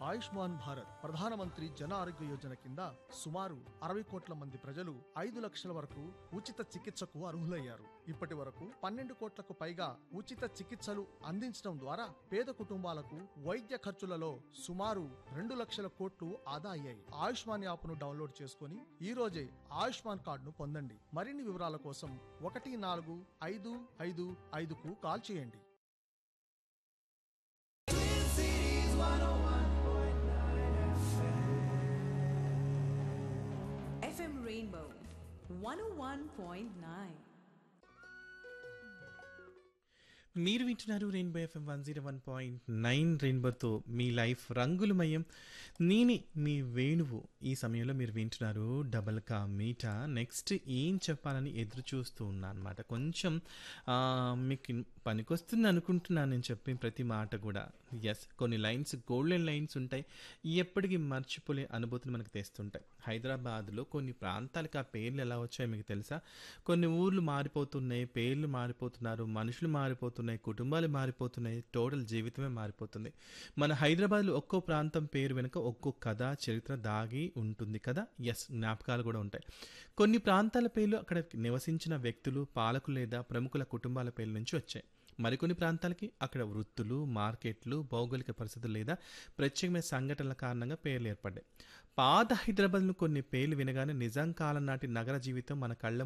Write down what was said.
ఆయుష్మాన్ భారత్ ప్రధానమంత్రి జన ఆరోగ్య యోజన కింద సుమారు 60 కోట్ల మంది ప్రజలు 5 లక్షల వరకు ఉచిత చికిత్సకు అర్హులయ్యారు. ఇప్పటి వరకు 12 కోట్లకు పైగా ఉచిత చికిత్సలు అందించడం ద్వారా పేద కుటుంబాలకు వైద్య ఖర్చులలో సుమారు 2 లక్షల కోట్లు ఆదా అయ్యాయి. ఆయుష్మాన్ యాప్ను డౌన్లోడ్ చేసుకుని ఈ రోజే ఆయుష్మాన్ కార్డును పొందండి. మరిన్ని వివరాల కోసం 14555కు కాల్ చేయండి. FM Rainbow 101.9. మీరు వింటున్నారు రెయిన్బో ఎఫ్ఎం 101.9 రెయిన్బోతో మీ లైఫ్ రంగులమయం. నేనే మీ వేణువు. ఈ సమయంలో మీరు వింటున్నారు డబల్ కా మీటా. నెక్స్ట్ ఏం చెప్పాలని ఎదురు చూస్తూ ఉన్నా అనమాట. కొంచెం మీకు పనికొస్తుంది అనుకుంటున్నాను నేను చెప్పిన ప్రతి మాట కూడా. ఎస్, కొన్ని లైన్స్ గోల్డెన్ లైన్స్ ఉంటాయి, ఎప్పటికీ మర్చిపోలే అనుభూతిని మనకు తెస్తుంటాయి. హైదరాబాద్లో కొన్ని ప్రాంతాలకు ఆ పేర్లు ఎలా వచ్చాయో మీకు తెలుసా? కొన్ని ఊర్లు మారిపోతున్నాయి, పేర్లు మారిపోతున్నారు, మనుషులు మారిపోతున్నారు, కుటుంబాలు మారిపోతున్నాయి, టోటల్ జీవితమే మారిపోతుంది. మన హైదరాబాద్లో ఒక్కో ప్రాంతం పేరు వెనుక ఒక్కో కథ చరిత్ర దాగి ఉంటుంది కదా. ఎస్, జ్ఞాపకాలు కూడా ఉంటాయి. కొన్ని ప్రాంతాల పేర్లు అక్కడ నివసించిన వ్యక్తులు, పాలకులు లేదా ప్రముఖుల కుటుంబాల పేర్ల నుంచి వచ్చాయి. మరికొన్ని ప్రాంతాలకి అక్కడ వృత్తులు, మార్కెట్లు, భౌగోళిక పరిస్థితులు లేదా ప్రత్యేకమైన సంఘటనల కారణంగా పేర్లు ఏర్పడ్డాయి. పాత హైదరాబాద్లో కొన్ని పేర్లు వినగానే నిజాం కాలం నాటి నగర జీవితం మన కళ్ళ